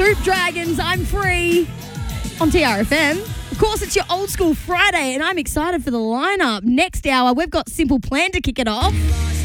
Soup Dragons, I'm Free on TRFM. Of course, it's your Old School Friday, and I'm excited for the lineup. Next hour, we've got Simple Plan to kick it off.